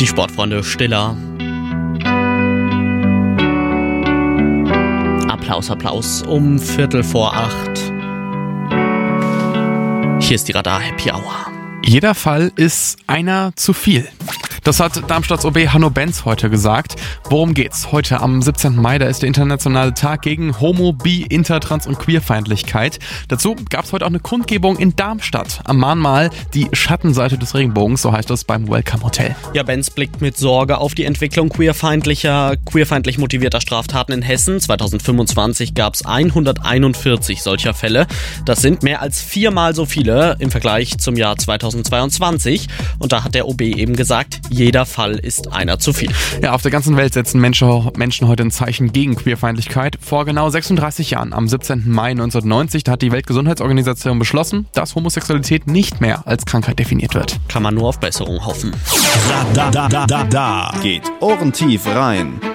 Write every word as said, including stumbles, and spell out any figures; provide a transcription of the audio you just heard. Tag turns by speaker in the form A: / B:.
A: Die Sportfreunde Stiller. Applaus, Applaus um Viertel vor acht. Hier ist die Radar Happy Hour.
B: Jeder Fall ist einer zu viel. Das hat Darmstadts O B Hanno Benz heute gesagt. Worum geht's? Heute am siebzehnten Mai, da ist der internationale Tag gegen Homo-, Bi-, Inter-, Trans- und Queerfeindlichkeit. Dazu gab's heute auch eine Kundgebung in Darmstadt. Am Mahnmal die Schattenseite des Regenbogens, so heißt es beim Welcome Hotel.
A: Ja, Benz blickt mit Sorge auf die Entwicklung queerfeindlicher, queerfeindlich motivierter Straftaten in Hessen. zweitausendfünfundzwanzig gab's hunderteinundvierzig solcher Fälle. Das sind mehr als viermal so viele im Vergleich zum Jahr zweitausendzweiundzwanzig. Und da hat der O B eben gesagt, jeder Fall ist einer zu viel.
B: Ja, auf der ganzen Welt setzen Menschen, Menschen heute ein Zeichen gegen Queerfeindlichkeit. Vor genau sechsunddreißig Jahren, am siebzehnten Mai neunzehnhundertneunzig, da hat die Weltgesundheitsorganisation beschlossen, dass Homosexualität nicht mehr als Krankheit definiert wird.
A: Kann man nur auf Besserung hoffen.
C: Da, da, da, da, da geht ohrentief rein.